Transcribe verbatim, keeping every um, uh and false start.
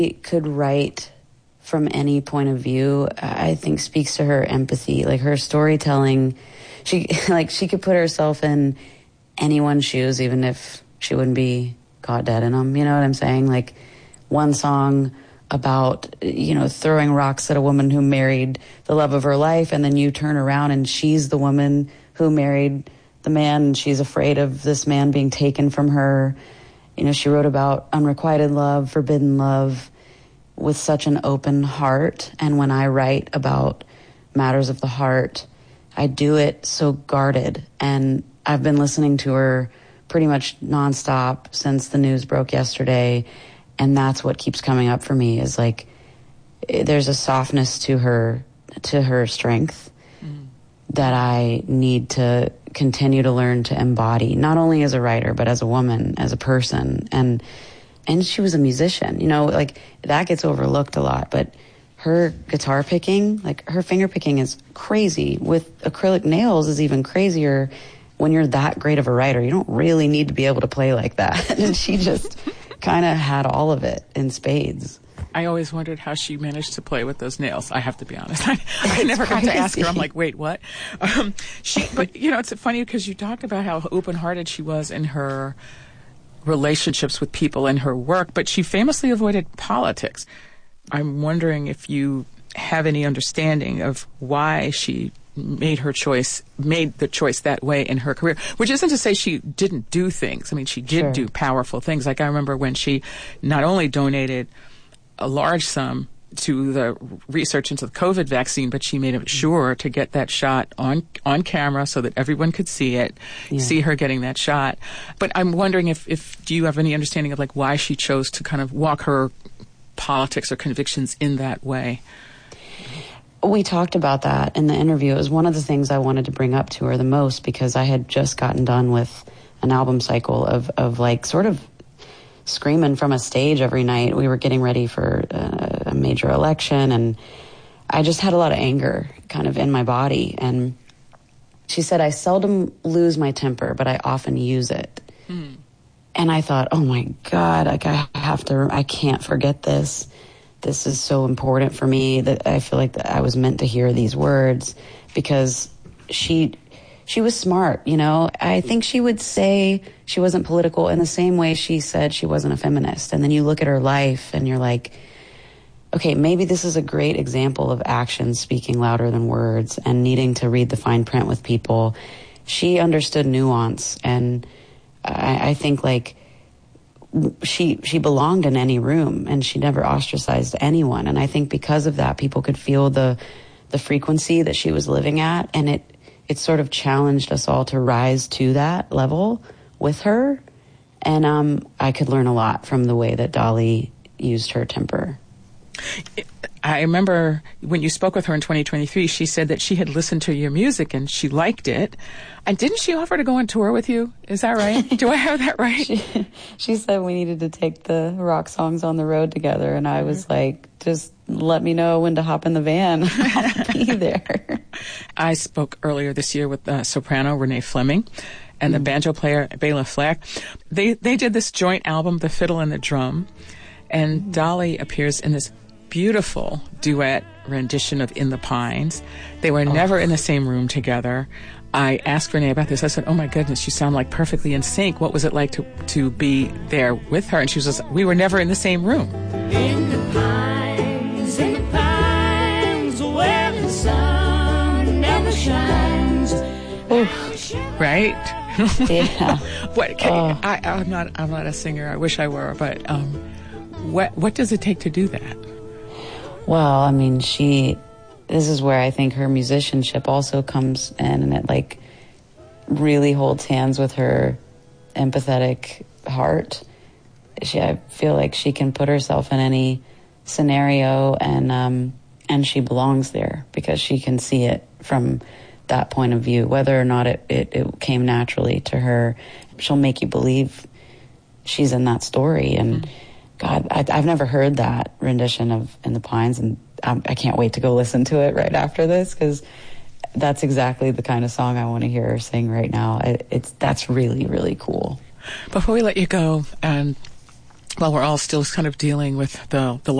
could write from any point of view, I think speaks to her empathy, like her storytelling. She like she could put herself in anyone's shoes, even if she wouldn't be caught dead in them. You know what I'm saying? Like one song about, you know, throwing rocks at a woman who married the love of her life, and then you turn around and she's the woman who married the man, and she's afraid of this man being taken from her. You know, she wrote about unrequited love, forbidden love, with such an open heart. And when I write about matters of the heart, I do it so guarded. And I've been listening to her pretty much nonstop since the news broke yesterday. And that's what keeps coming up for me, is like, there's a softness to her, to her strength mm. that I need to continue to learn to embody, not only as a writer, but as a woman, as a person. And, and she was a musician, you know, like that gets overlooked a lot, but her guitar picking, like her finger picking is crazy. With acrylic nails is even crazier. When you're that great of a writer, you don't really need to be able to play like that. And she just kind of had all of it in spades. I always wondered how she managed to play with those nails. I have to be honest. I, I never got to ask her. I'm like, wait, what? Um, she, but you know, it's funny because you talked about how open-hearted she was in her relationships with people and her work, but she famously avoided politics. I'm wondering if you have any understanding of why she made her choice, made the choice that way in her career, which isn't to say she didn't do things. I mean, she did Sure. do powerful things. Like I remember when she not only donated a large sum to the research into the COVID vaccine, but she made sure to get that shot on on camera so that everyone could see it, yeah. see her getting that shot. But I'm wondering if, if do you have any understanding of like why she chose to kind of walk her politics or convictions in that way? We talked about that in the interview. It was one of the things I wanted to bring up to her the most, because I had just gotten done with an album cycle of, of like sort of screaming from a stage every night. We were getting ready for a, a major election, and I just had a lot of anger kind of in my body. And she said, I seldom lose my temper, but I often use it. Mm. And I thought, oh my God, like I have to, I can't forget this. This is so important for me that I feel like that I was meant to hear these words, because she she was smart, you know. I think she would say she wasn't political in the same way she said she wasn't a feminist. And then you look at her life and you're like, okay, maybe this is a great example of action speaking louder than words and needing to read the fine print with people. She understood nuance, and I, I think like she she belonged in any room, and she never ostracized anyone. And I think because of that, people could feel the the frequency that she was living at, and it it sort of challenged us all to rise to that level with her. And um, I could learn a lot from the way that Dolly used her temper. I remember when you spoke with her in twenty twenty-three, she said that she had listened to your music and she liked it. And didn't she offer to go on tour with you? Is that right? Do I have that right? she, she said we needed to take the rock songs on the road together. And I was like, just let me know when to hop in the van. I'll be there. I spoke earlier this year with uh, soprano Renee Fleming and the mm-hmm. banjo player Bela Fleck. They, they did this joint album, The Fiddle and the Drum. And mm-hmm. Dolly appears in this beautiful duet rendition of In the Pines. They were oh. never in the same room together. I asked Renee about this. I said, oh my goodness, you sound like perfectly in sync. What was it like to, to be there with her? And she was just, we were never in the same room. In the pines, in the pines, where the sun never shines. Oof. Right? Yeah. What, can, oh. I, I'm not, I'm not a singer. I wish I were, but um, what, what does it take to do that? Well, I mean, she, this is where I think her musicianship also comes in, and it like really holds hands with her empathetic heart. She, I feel like she can put herself in any scenario, and um, and she belongs there because she can see it from that point of view. Whether or not it, it, it came naturally to her, she'll make you believe she's in that story. And mm-hmm. God, I, I've never heard that rendition of In the Pines, and I'm, I can't wait to go listen to it right after this, because that's exactly the kind of song I want to hear her sing right now. It, it's that's really, really cool. Before we let you go, and while we're all still kind of dealing with the the